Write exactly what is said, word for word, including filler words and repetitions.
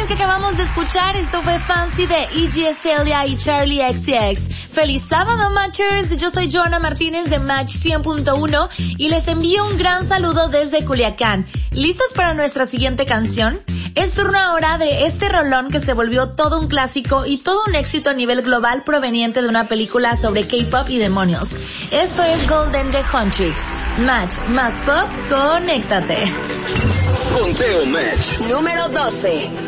que acabamos de escuchar, esto fue Fancy de Iggy Azalea y Charlie X C X. Feliz sábado, Matchers. Yo soy Joana Martínez de Match cien punto uno y les envío un gran saludo desde Culiacán. ¿Listos para nuestra siguiente canción? Es turno ahora de este rolón que se volvió todo un clásico y todo un éxito a nivel global proveniente de una película sobre K-pop y demonios. Esto es Golden de Huntrix. Match más pop, conéctate. Conteo Match número doce.